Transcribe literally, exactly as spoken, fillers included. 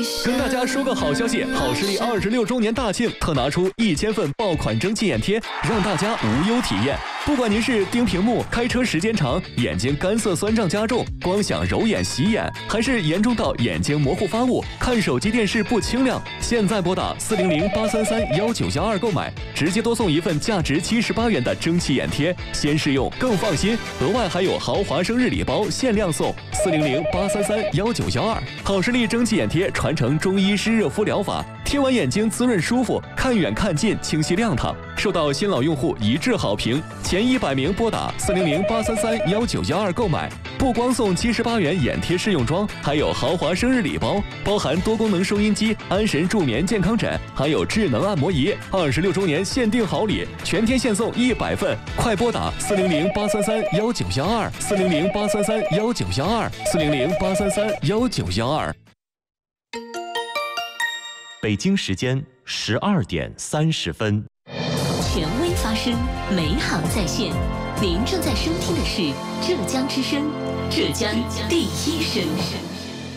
跟大家说个好消息，好视力二十六周年大庆特拿出一千份爆款蒸汽眼贴，让大家无忧体验。不管您是盯屏幕、开车时间长、眼睛干涩酸胀加重、光想揉眼洗眼，还是严重到眼睛模糊发雾、看手机电视不清亮，现在拨打四零零八三三幺九幺二购买，直接多送一份价值七十八元的蒸汽眼贴，先试用更放心。额外还有豪华生日礼包限量送，四零零八三三幺九幺二。好视力蒸汽眼贴传承中医湿热敷疗法，贴完眼睛滋润舒服，看远看近清晰亮堂，受到新老用户一致好评。前一百名拨打四零零八三三幺九幺二购买，不光送七十八元眼贴试用装，还有豪华生日礼包，包含多功能收音机、安神助眠健康枕，还有智能按摩仪。二十六周年限定好礼，全天限送一百份，快拨打四零零八三三幺九幺二，四零零八三三幺九幺二，四零零八三三幺九幺二。 北京时间十二点三十分。 权威发声，美好在线。您正在收听的是浙江之声，浙江第一声。